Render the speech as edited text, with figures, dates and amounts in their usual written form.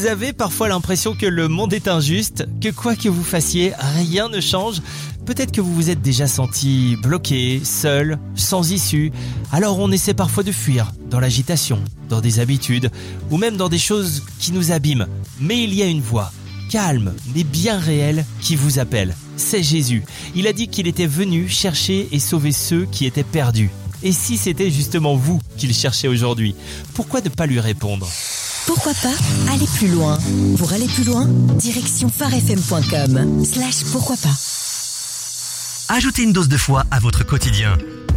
avez parfois l'impression que le monde est injuste, que quoi que vous fassiez, rien ne change. Peut-être que vous vous êtes déjà senti bloqué, seul, sans issue. Alors on essaie parfois de fuir dans l'agitation, dans des habitudes ou même dans des choses qui nous abîment. Mais il y a une voix, calme mais bien réelle, qui vous appelle. C'est Jésus. Il a dit qu'il était venu chercher et sauver ceux qui étaient perdus. Et si c'était justement vous qu'il cherchait aujourd'hui, pourquoi ne pas lui répondre ? Pourquoi pas aller plus loin? Pour aller plus loin, direction pharefm.com/pourquoi pas. Ajoutez une dose de foi à votre quotidien.